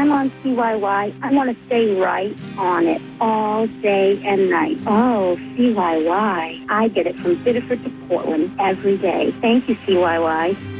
I'm on CYY, I want to stay right on it all day and night. Oh, CYY. I get it from Biddeford to Portland every day. Thank you, CYY.